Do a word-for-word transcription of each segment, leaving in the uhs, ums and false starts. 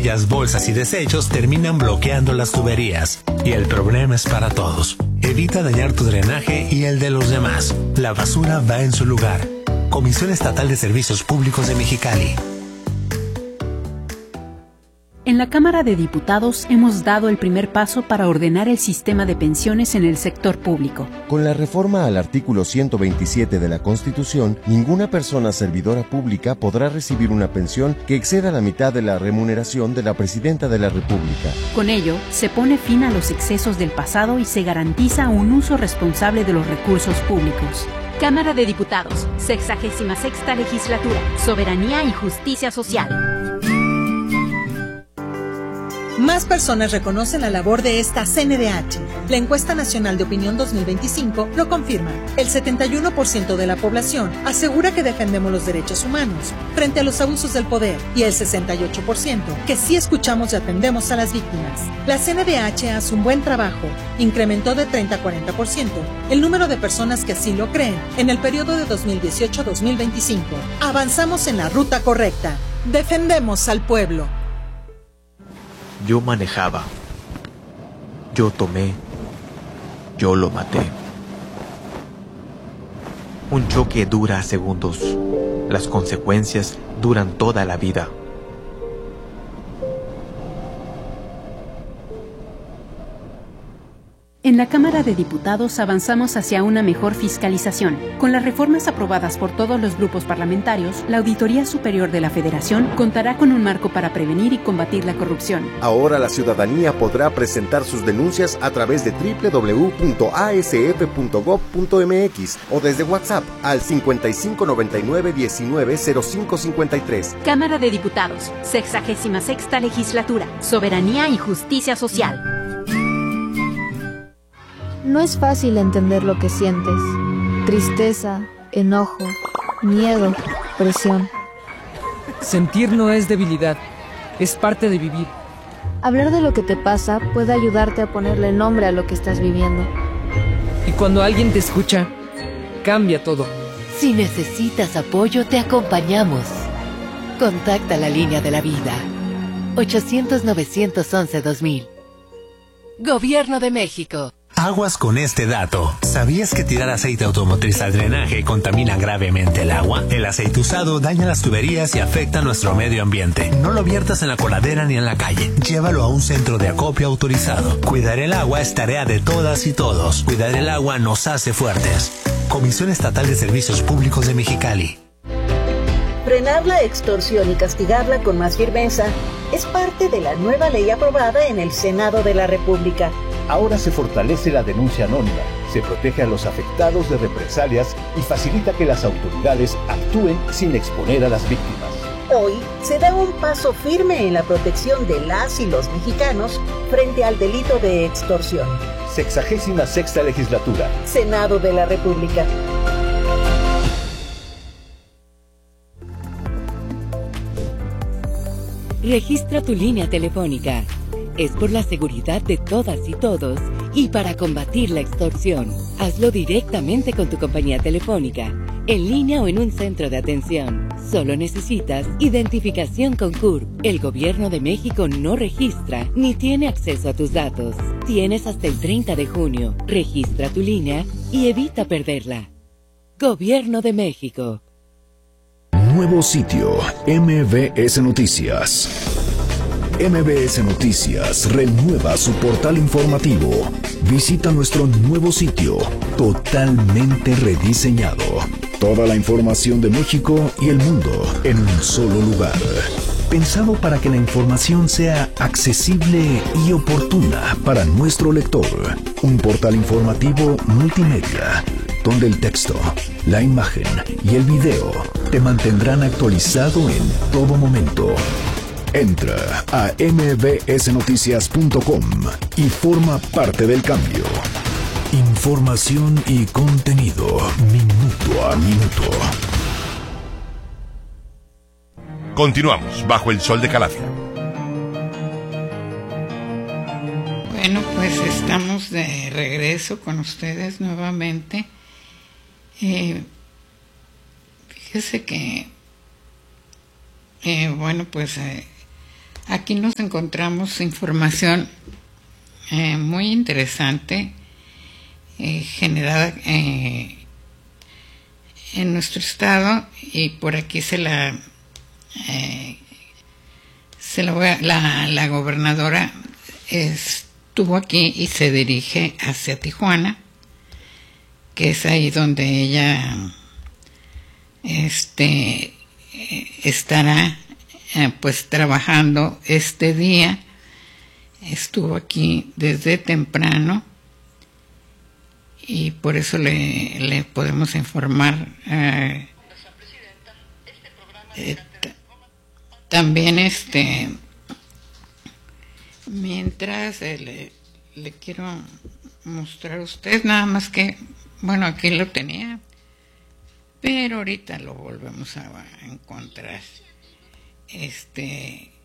botellas, bolsas y desechos terminan bloqueando las tuberías. Y el problema es para todos. Evita dañar tu drenaje y el de los demás. La basura va en su lugar. Comisión Estatal de Servicios Públicos de Mexicali. En la Cámara de Diputados hemos dado el primer paso para ordenar el sistema de pensiones en el sector público. Con la reforma al artículo ciento veintisiete de la Constitución, ninguna persona servidora pública podrá recibir una pensión que exceda la mitad de la remuneración de la Presidenta de la República. Con ello, se pone fin a los excesos del pasado y se garantiza un uso responsable de los recursos públicos. Cámara de Diputados, sexagésima sexta legislatura, Soberanía y Justicia Social. Más personas reconocen la labor de esta C N D H. La Encuesta Nacional de Opinión dos mil veinticinco lo confirma. El setenta y uno por ciento de la población asegura que defendemos los derechos humanos frente a los abusos del poder y el sesenta y ocho por ciento que sí escuchamos y atendemos a las víctimas. La C N D H hace un buen trabajo. Incrementó de treinta a cuarenta por ciento el número de personas que así lo creen en el periodo de dos mil dieciocho a dos mil veinticinco. Avanzamos en la ruta correcta. Defendemos al pueblo. Yo manejaba, yo tomé, yo lo maté. Un choque dura segundos, las consecuencias duran toda la vida. En la Cámara de Diputados avanzamos hacia una mejor fiscalización. Con las reformas aprobadas por todos los grupos parlamentarios, la Auditoría Superior de la Federación contará con un marco para prevenir y combatir la corrupción. Ahora la ciudadanía podrá presentar sus denuncias a través de doble u doble u doble u punto a s f punto gob punto m x o desde WhatsApp al cincuenta y cinco noventa y nueve diecinueve cero cinco cincuenta y tres. Cámara de Diputados, sexagésima sexta legislatura, Soberanía y Justicia Social. No es fácil entender lo que sientes. Tristeza, enojo, miedo, presión. Sentir no es debilidad, es parte de vivir. Hablar de lo que te pasa puede ayudarte a ponerle nombre a lo que estás viviendo. Y cuando alguien te escucha, cambia todo. Si necesitas apoyo, te acompañamos. Contacta la línea de la vida. ochocientos novecientos once dos mil. Gobierno de México. Aguas con este dato. ¿Sabías que tirar aceite automotriz al drenaje contamina gravemente el agua? El aceite usado daña las tuberías y afecta a nuestro medio ambiente. No lo viertas en la coladera ni en la calle. Llévalo a un centro de acopio autorizado. Cuidar el agua es tarea de todas y todos. Cuidar el agua nos hace fuertes. Comisión Estatal de Servicios Públicos de Mexicali. Frenar la extorsión y castigarla con más firmeza es parte de la nueva ley aprobada en el Senado de la República. Ahora se fortalece la denuncia anónima, se protege a los afectados de represalias y facilita que las autoridades actúen sin exponer a las víctimas. Hoy se da un paso firme en la protección de las y los mexicanos frente al delito de extorsión. Sexagésima sexta legislatura. Senado de la República. Registra tu línea telefónica. Es por la seguridad de todas y todos y para combatir la extorsión. Hazlo directamente con tu compañía telefónica, en línea o en un centro de atención. Solo necesitas identificación con C U R P. El Gobierno de México no registra ni tiene acceso a tus datos. Tienes hasta el treinta de junio. Registra tu línea y evita perderla. Gobierno de México. Nuevo sitio M B S Noticias. M B S Noticias renueva su portal informativo. Visita nuestro nuevo sitio, totalmente rediseñado. Toda la información de México y el mundo en un solo lugar. Pensado para que la información sea accesible y oportuna para nuestro lector. Un portal informativo multimedia, donde el texto, la imagen y el video te mantendrán actualizado en todo momento. Entra a m b s noticias punto com y forma parte del cambio. Información y contenido, minuto a minuto. Continuamos bajo el sol de Calafia. Bueno, pues estamos de regreso con ustedes nuevamente. Eh, fíjese que, eh, bueno, pues... Eh, aquí nos encontramos información eh, muy interesante eh, generada eh, en nuestro estado, y por aquí se la eh, se la, voy a, la, la gobernadora estuvo aquí y se dirige hacia Tijuana, que es ahí donde ella este estará eh, pues trabajando este día. Estuvo aquí desde temprano y por eso le, le podemos informar eh, eh, también este mientras eh, le, le quiero mostrar a usted, nada más que bueno, aquí lo tenía, pero ahorita lo volvemos a encontrar. Este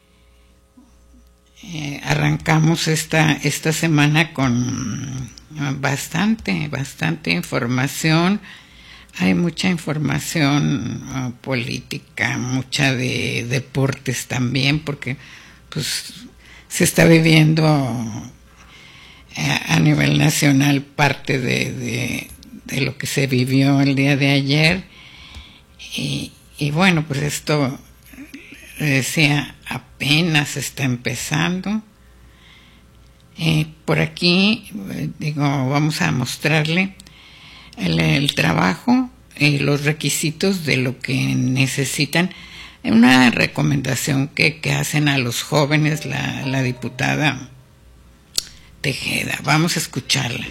eh, arrancamos esta esta semana con bastante bastante información. Hay mucha información uh, política, mucha de deportes también, porque pues se está viviendo a, a nivel nacional parte de, de, de lo que se vivió el día de ayer. Y, y bueno, pues esto, decía, apenas está empezando. Eh, por aquí, eh, digo, vamos a mostrarle el, el trabajo y los requisitos de lo que necesitan. Una recomendación que, que hacen a los jóvenes la, la diputada Tejeda. Vamos a escucharla.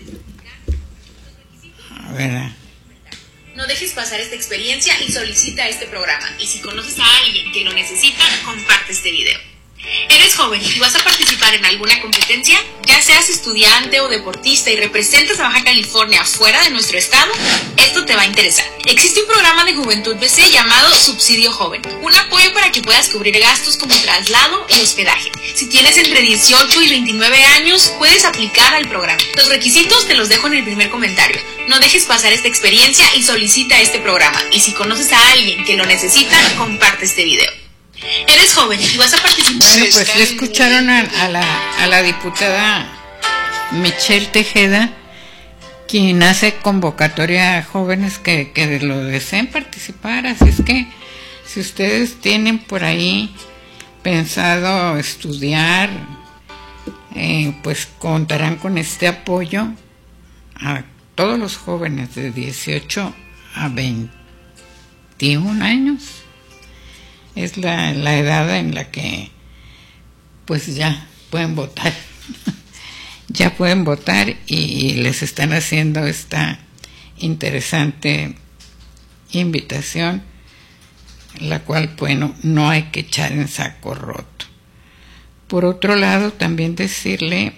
A ver. No dejes pasar esta experiencia y solicita este programa. Y si conoces a alguien que lo necesita, comparte este video. ¿Eres joven y vas a participar en alguna competencia? Ya seas estudiante o deportista y representas a Baja California fuera de nuestro estado, esto te va a interesar. Existe un programa de Juventud B C llamado Subsidio Joven, un apoyo para que puedas cubrir gastos como traslado y hospedaje. Si tienes entre dieciocho y veintinueve años, puedes aplicar al programa. Los requisitos te los dejo en el primer comentario. No dejes pasar esta experiencia y solicita este programa. Y si conoces a alguien que lo necesita, comparte este video. Eres joven y vas a participar. Bueno, pues le escucharon a, a, la, a la diputada Michelle Tejeda, quien hace convocatoria a jóvenes que, que lo deseen participar. Así es que si ustedes tienen por ahí pensado estudiar, eh, pues contarán con este apoyo a todos los jóvenes de dieciocho a veintiún años. Es la, la edad en la que pues ya pueden votar. Ya pueden votar y les están haciendo esta interesante invitación, la cual, bueno, no hay que echar en saco roto. Por otro lado, también decirle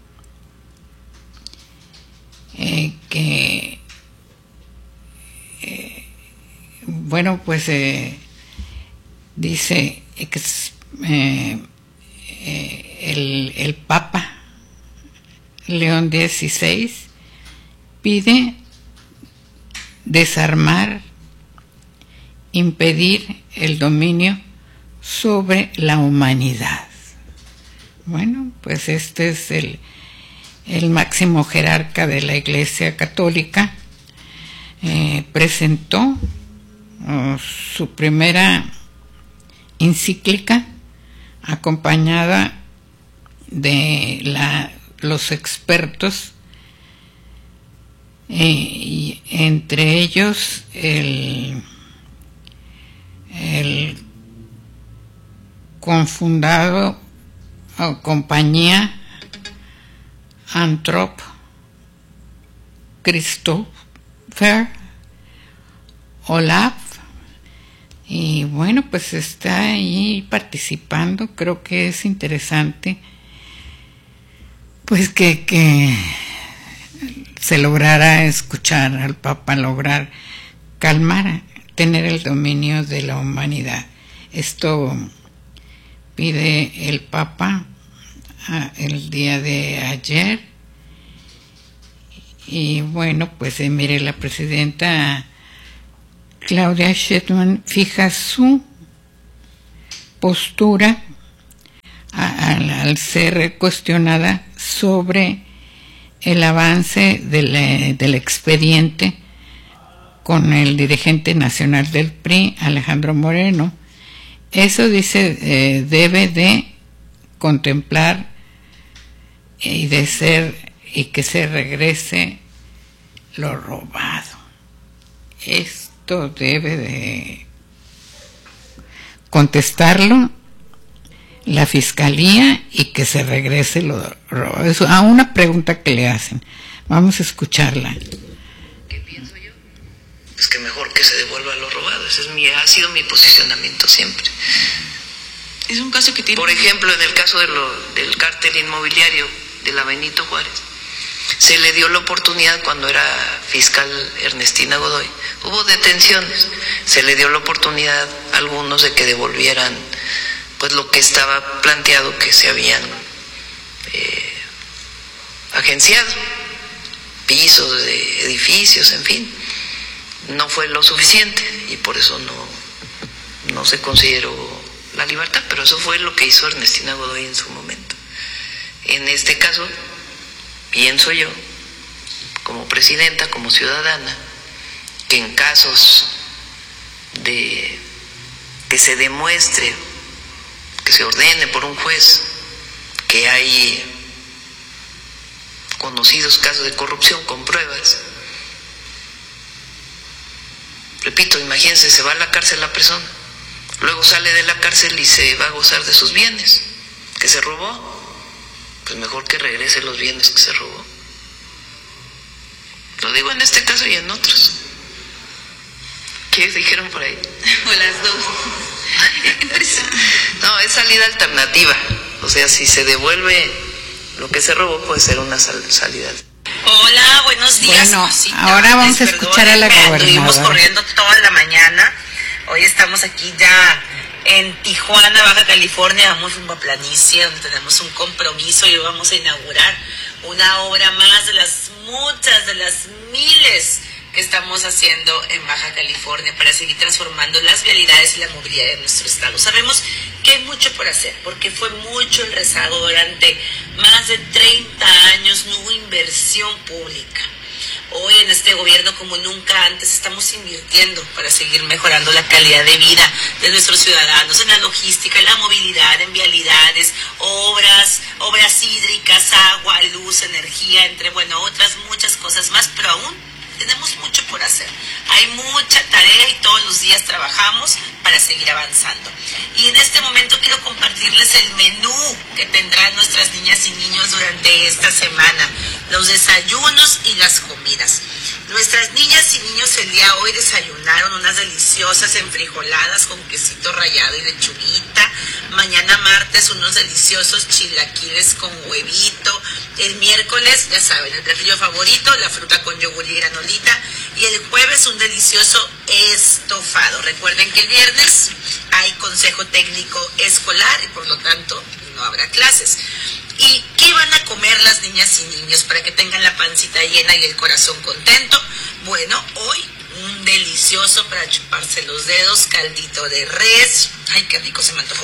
eh, que eh, bueno, pues eh, dice eh, eh, el, el Papa León dieciséis pide desarmar, impedir el dominio sobre la humanidad. Bueno, pues este es el, el máximo jerarca de la Iglesia Católica. Eh, presentó oh, su primera encíclica acompañada de la, los expertos, eh, y entre ellos el, el confundado o compañía Anthrop Christopher Olaf. Y bueno, pues está ahí participando. Creo que es interesante pues que, que se lograra escuchar al Papa, lograr calmar, tener el dominio de la humanidad. Esto pide el Papa ah, el día de ayer. Y bueno, pues eh, mire, la presidenta Claudia Sheinbaum fija su postura al ser cuestionada sobre el avance del, del expediente con el dirigente nacional del P R I, Alejandro Moreno. Eso dice, eh, debe de contemplar y de ser y que se regrese lo robado. Esto debe de contestarlo la fiscalía y que se regrese lo robado. Eso, a una pregunta que le hacen. Vamos a escucharla. ¿Qué pienso yo? Pues que mejor que se devuelva lo robado. Ese es mi, ha sido mi posicionamiento siempre. Es un caso que tiene... Por ejemplo, en el caso de lo, del cártel inmobiliario de la Benito Juárez, se le dio la oportunidad cuando era fiscal Ernestina Godoy. Hubo detenciones. Se le dio la oportunidad a algunos de que devolvieran pues lo que estaba planteado que se habían eh, agenciado, pisos de edificios, en fin. No fue lo suficiente y por eso no, no se consideró la libertad, pero eso fue lo que hizo Ernestina Godoy en su momento. En este caso, pienso yo, como presidenta, como ciudadana, que en casos de que se demuestre, que se ordene por un juez que hay conocidos casos de corrupción con pruebas, repito, imagínense, se va a la cárcel la persona, luego sale de la cárcel y se va a gozar de sus bienes que se robó, pues mejor que regrese los bienes que se robó. Lo digo en este caso y en otros. ¿Qué dijeron por ahí? O las dos. No, es salida alternativa. O sea, si se devuelve lo que se robó, puede ser una sal salida. Hola, buenos días. Bueno, Cosita. ahora vamos a escuchar a la gobernadora. Estuvimos corriendo toda la mañana. Hoy estamos aquí ya en Tijuana, Baja California. Vamos rumbo a Planicie, donde tenemos un compromiso y vamos a inaugurar una obra más de las muchas, de las miles que estamos haciendo en Baja California para seguir transformando las vialidades y la movilidad de nuestro estado. Sabemos que hay mucho por hacer, porque fue mucho el rezago durante más de treinta años, no hubo inversión pública. Hoy en este gobierno como nunca antes estamos invirtiendo para seguir mejorando la calidad de vida de nuestros ciudadanos, en la logística, en la movilidad, en vialidades, obras, obras hídricas, agua, luz, energía, entre, bueno, otras muchas cosas más, pero aún tenemos mucho por hacer. Hay mucha tarea y todos los días trabajamos para seguir avanzando. Y en este momento quiero compartirles el menú que tendrán nuestras niñas y niños durante esta semana, los desayunos y las comidas. Nuestras niñas y niños el día de hoy desayunaron unas deliciosas enfrijoladas con quesito rallado y lechuguita. Mañana martes unos deliciosos chilaquiles con huevito. El miércoles, ya saben, el platillo favorito, la fruta con yogur y granolita. Y el jueves un delicioso estofado. Recuerden que el viernes hay consejo técnico escolar y por lo tanto no habrá clases. ¿Y qué van a comer las niñas y niños para que tengan la pancita llena y el corazón contento? Bueno, hoy un delicioso para chuparse los dedos, caldito de res. Ay, qué rico, se me antojó.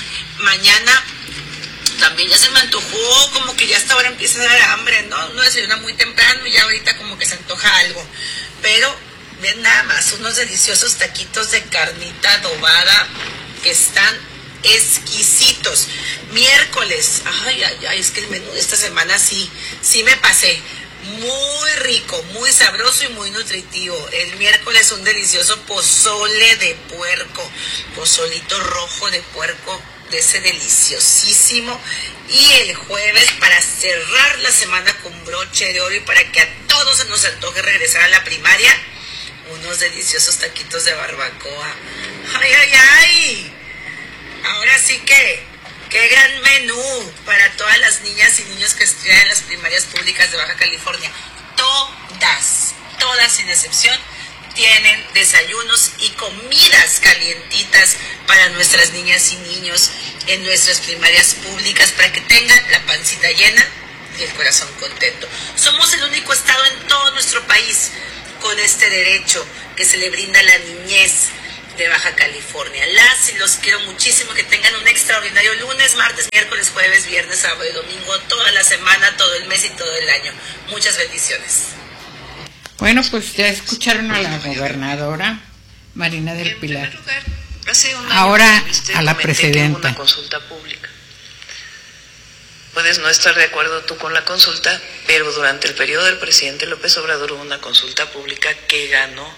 Mañana también ya se me antojó, como que ya hasta ahora empieza a dar hambre, ¿no? Uno desayuna muy temprano y ya ahorita como que se antoja algo. Pero, ven nada más, unos deliciosos taquitos de carnita adobada que están exquisitos. Miércoles, ay, ay, ay, es que el menú de esta semana sí, sí me pasé. Muy rico, muy sabroso y muy nutritivo. El miércoles un delicioso pozole de puerco, pozolito rojo de puerco, de ese deliciosísimo. Y el jueves, para cerrar la semana con broche de oro y para que a todos se nos antoje regresar a la primaria, unos deliciosos taquitos de barbacoa. Ay, ay, ay. Ahora sí que, qué gran menú para todas las niñas y niños que estudian en las primarias públicas de Baja California. Todas, todas sin excepción, tienen desayunos y comidas calientitas para nuestras niñas y niños en nuestras primarias públicas para que tengan la pancita llena y el corazón contento. Somos el único estado en todo nuestro país con este derecho que se le brinda a la niñez de Baja California. Las y los quiero muchísimo, que tengan un extraordinario lunes, martes, miércoles, jueves, viernes, sábado y domingo, toda la semana, todo el mes y todo el año. Muchas bendiciones. Bueno, pues ya escucharon a la gobernadora Marina del Pilar. Lugar, hace un año ahora que a la presidenta. Una consulta pública. Puedes no estar de acuerdo tú con la consulta, pero durante el periodo del presidente López Obrador hubo una consulta pública que ganó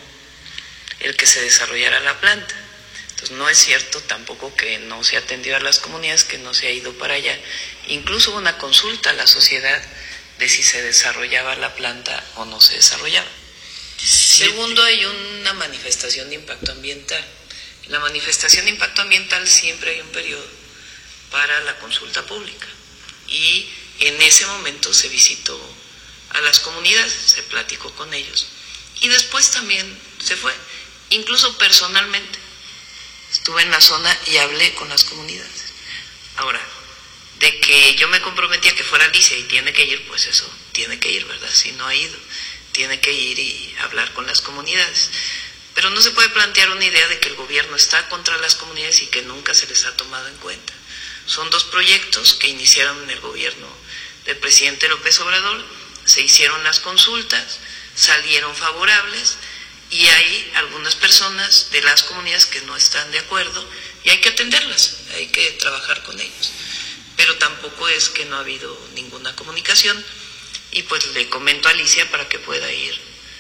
el que se desarrollara la planta. Entonces no es cierto tampoco que no se atendió a las comunidades, que no se ha ido para allá. Incluso hubo una consulta a la sociedad de si se desarrollaba la planta o no se desarrollaba. Sí. Segundo, hay una manifestación de impacto ambiental. En la manifestación de impacto ambiental siempre hay un periodo para la consulta pública. Y en ese momento se visitó a las comunidades, se platicó con ellos. Y después también se fue, incluso personalmente. Estuve en la zona y hablé con las comunidades. Ahora, de que yo me comprometí a que fuera Alicia y tiene que ir, pues eso, tiene que ir, ¿verdad? Si no ha ido, tiene que ir y hablar con las comunidades. Pero no se puede plantear una idea de que el gobierno está contra las comunidades y que nunca se les ha tomado en cuenta. Son dos proyectos que iniciaron en el gobierno del presidente López Obrador, se hicieron las consultas, salieron favorables y hay algunas personas de las comunidades que no están de acuerdo y hay que atenderlas, hay que trabajar con ellos. Pero tampoco es que no ha habido ninguna comunicación y pues le comento a Alicia para que pueda ir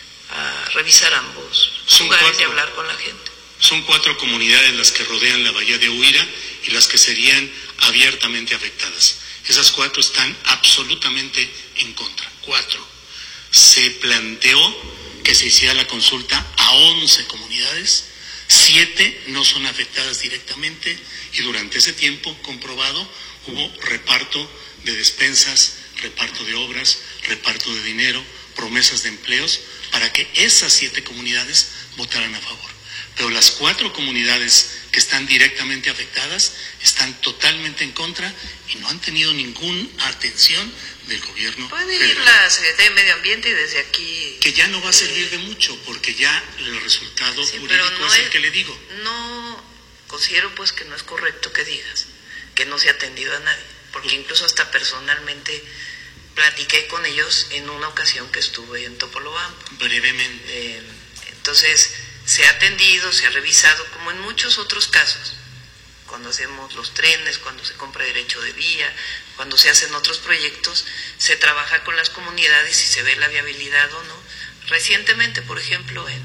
a revisar ambos son lugares cuatro, y hablar con la gente. Son cuatro comunidades las que rodean la bahía de Huira y las que serían abiertamente afectadas. Esas cuatro están absolutamente en contra. Cuatro. Se planteó que se hiciera la consulta a once comunidades, siete no son afectadas directamente y durante ese tiempo comprobado hubo reparto de despensas, reparto de obras, reparto de dinero, promesas de empleos para que esas siete comunidades votaran a favor. Pero las cuatro comunidades que están directamente afectadas están totalmente en contra y no han tenido ninguna atención del gobierno Puede federal. ir la Secretaría de Medio Ambiente y desde aquí... Que ya no va a servir de mucho porque ya el resultado sí, jurídico no es el es, que le digo. No considero pues que no es correcto que digas que no se ha atendido a nadie, porque incluso hasta personalmente platiqué con ellos en una ocasión que estuve en Topolobampo. Brevemente. Eh, entonces, se ha atendido, se ha revisado, como en muchos otros casos, cuando hacemos los trenes, cuando se compra derecho de vía, cuando se hacen otros proyectos, se trabaja con las comunidades y se ve la viabilidad o no. Recientemente, por ejemplo, en,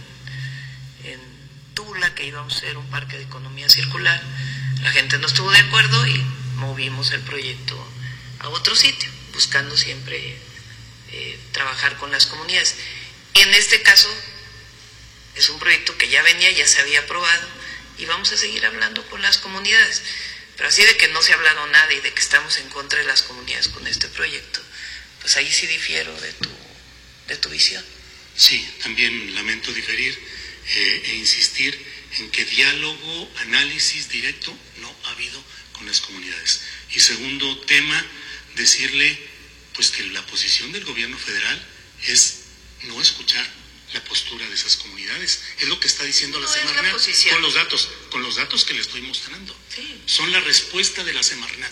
en Tula, que íbamos a hacer un parque de economía circular, la gente no estuvo de acuerdo y movimos el proyecto a otro sitio, buscando siempre eh, trabajar con las comunidades. En este caso, es un proyecto que ya venía, ya se había aprobado y vamos a seguir hablando con las comunidades. Pero así de que no se ha hablado nada y de que estamos en contra de las comunidades con este proyecto, pues ahí sí difiero de tu, de tu visión. Sí, también lamento diferir eh, e insistir en que diálogo, análisis directo no ha habido con las comunidades. Y segundo tema, decirle pues que la posición del gobierno federal es no escuchar la postura de esas comunidades. Es lo que está diciendo la no Semarnat la con los datos, con los datos que le estoy mostrando. Sí. Son la respuesta de la Semarnat.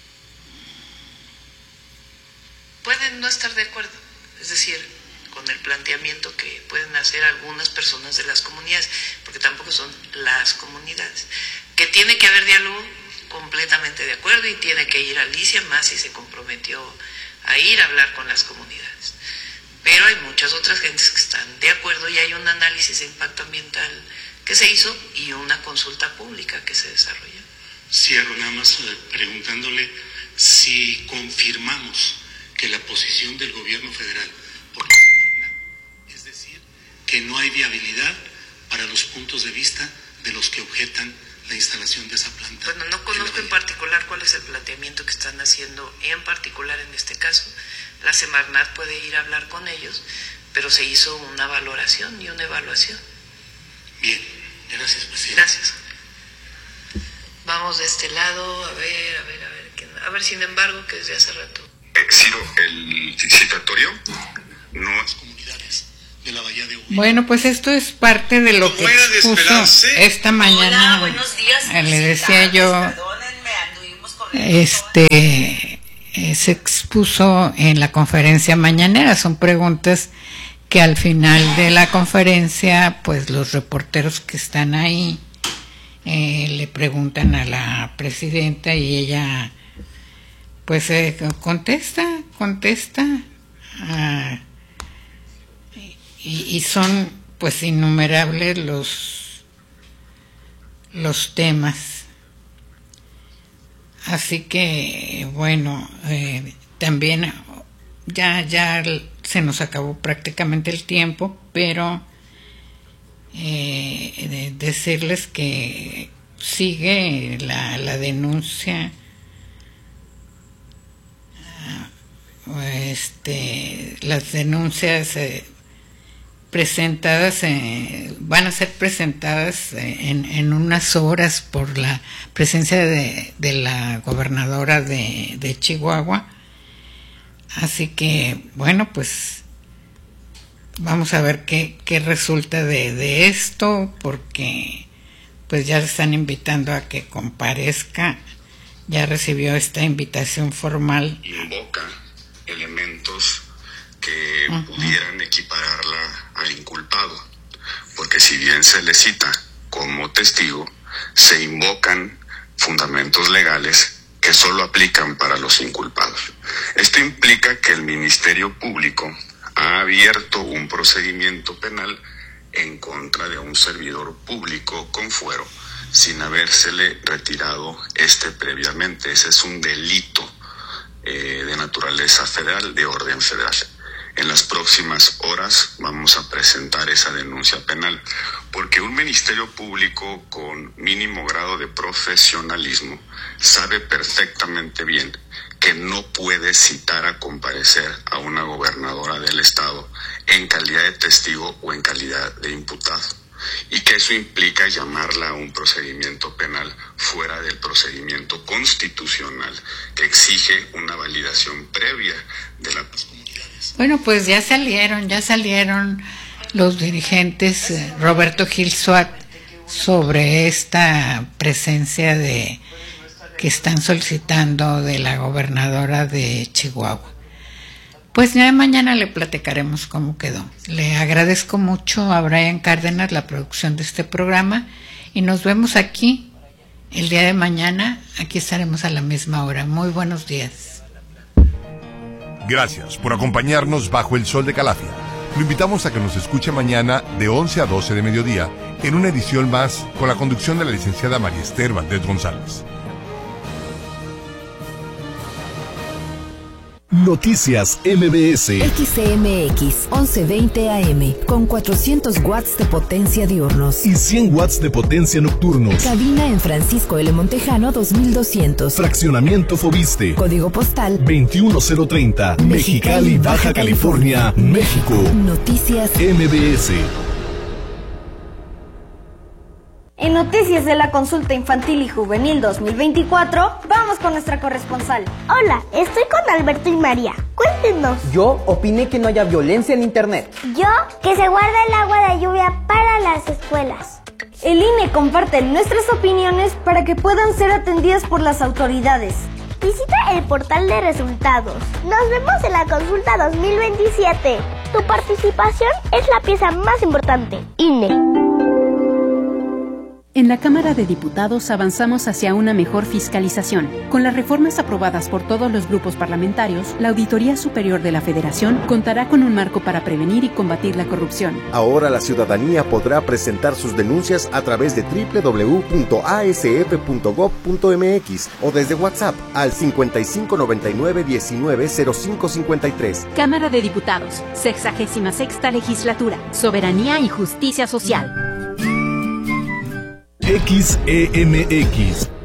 Pueden no estar de acuerdo, es decir, con el planteamiento que pueden hacer algunas personas de las comunidades, porque tampoco son las comunidades. Que tiene que haber diálogo, completamente de acuerdo, y tiene que ir Alicia más si se comprometió a ir a hablar con las comunidades. Pero hay muchas otras gentes que están de acuerdo y hay un análisis de impacto ambiental que se hizo y una consulta pública que se desarrolló. Cierro nada más preguntándole si confirmamos que la posición del gobierno federal, por es decir, que no hay viabilidad para los puntos de vista de los que objetan la instalación de esa planta. Bueno, no conozco en particular cuál es el planteamiento que están haciendo, en particular en este caso. La Semarnat puede ir a hablar con ellos, pero se hizo una valoración y una evaluación. Bien, gracias, presidente. Gracias. Vamos de este lado, a ver, a ver, a ver, a ver, sin embargo, que desde hace rato. Eh, Ciro, el citatorio no es comunidades de la Bahía de Huira. Bueno, pues esto es parte de lo que expuso esta mañana. Hola, buenos días. Eh, le decía yo, Perdónenme, anduvimos corriendo. este, eh, se expuso en la conferencia mañanera. Son preguntas que al final de la conferencia, pues los reporteros que están ahí eh, le preguntan a la presidenta y ella, pues eh, contesta, contesta. Ah, y, y son pues innumerables los los temas, así que bueno, eh, también ya ya se nos acabó prácticamente el tiempo, pero eh, de decirles que sigue la, la denuncia. Este, las denuncias eh, presentadas eh, van a ser presentadas eh, en, en unas horas por la presencia de, de la gobernadora de, de Chihuahua. Así que bueno, pues vamos a ver qué, qué resulta de, de esto, porque pues ya le están invitando a que comparezca. Ya recibió esta invitación formal. Invoca elementos que uh-huh. pudieran equipararla al inculpado, porque si bien se le cita como testigo, se invocan fundamentos legales que solo aplican para los inculpados. Esto implica que el Ministerio Público ha abierto un procedimiento penal en contra de un servidor público con fuero sin habérsele retirado este previamente. Ese es un delito Eh, de naturaleza federal, de orden federal. En las próximas horas vamos a presentar esa denuncia penal, porque un ministerio público con mínimo grado de profesionalismo sabe perfectamente bien que no puede citar a comparecer a una gobernadora del estado en calidad de testigo o en calidad de imputado, y que eso implica llamarla a un procedimiento penal fuera del procedimiento constitucional que exige una validación previa de las comunidades. Bueno, pues ya salieron, ya salieron los dirigentes, eh, Roberto Gil Suat, sobre esta presencia de que están solicitando de la gobernadora de Chihuahua. Pues ya mañana le platicaremos cómo quedó. Le agradezco mucho a Brian Cárdenas la producción de este programa y nos vemos aquí el día de mañana. Aquí estaremos a la misma hora. Muy buenos días. Gracias por acompañarnos bajo el sol de Calafia. Lo invitamos a que nos escuche mañana de once a doce de mediodía en una edición más con la conducción de la licenciada María Esther Valdés González. Noticias M B S. X C M X once veinte A M con cuatrocientos watts de potencia diurnos y cien watts de potencia nocturnos. Cabina en Francisco L. Montejano dos mil doscientos. Fraccionamiento Fobiste. Código postal veintiuno cero treinta. Mexicali, Baja California, México. Noticias M B S. En Noticias de la Consulta Infantil y Juvenil dos mil veinticuatro, vamos con nuestra corresponsal. Hola, estoy con Alberto y María. Cuéntenos. Yo opiné que no haya violencia en internet. Yo, que se guarda el agua de lluvia para las escuelas. El I N E comparte nuestras opiniones para que puedan ser atendidas por las autoridades. Visita el portal de resultados. Nos vemos en la Consulta dos mil veintisiete. Tu participación es la pieza más importante. I N E. En la Cámara de Diputados avanzamos hacia una mejor fiscalización. Con las reformas aprobadas por todos los grupos parlamentarios, la Auditoría Superior de la Federación contará con un marco para prevenir y combatir la corrupción. Ahora la ciudadanía podrá presentar sus denuncias a través de doble u doble u doble u punto a s f punto gob punto m x o desde WhatsApp al cincuenta y cinco noventa y nueve diecinueve cero cinco cincuenta y tres. Cámara de Diputados, sexagésima sexta Legislatura, Soberanía y Justicia Social. X E M X